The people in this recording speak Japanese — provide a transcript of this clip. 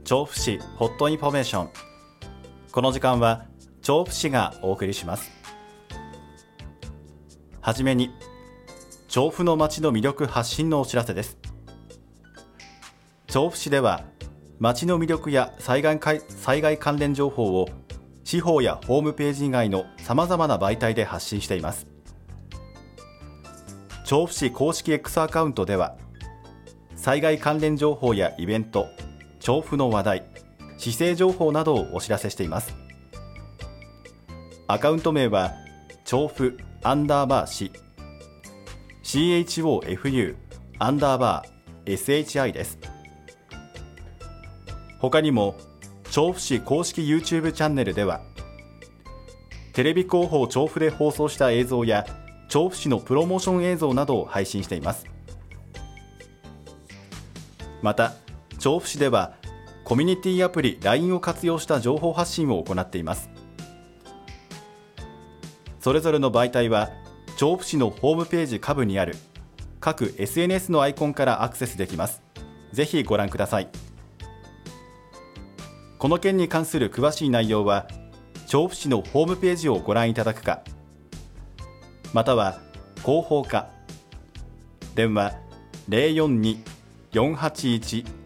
調布市ホットインフォメーション。この時間は調布市がお送りします。はじめに調布の街の魅力発信のお知らせです。調布市では街の魅力や災害関連情報を市報やホームページ以外のさまざまな媒体で発信しています。調布市公式 X アカウントでは災害関連情報やイベント、調布の話題、市政情報などをお知らせしています。アカウント名は調布_市 CHOFU_SHI です。他にも調布市公式 YouTube チャンネルではテレビ広報調布で放送した映像や調布市のプロモーション映像などを配信しています。また調布市ではコミュニティアプリ LINE を活用した情報発信を行っています。それぞれの媒体は調布市のホームページ下部にある各 SNS のアイコンからアクセスできます。ぜひご覧ください。この件に関する詳しい内容は調布市のホームページをご覧いただくか、または広報課電話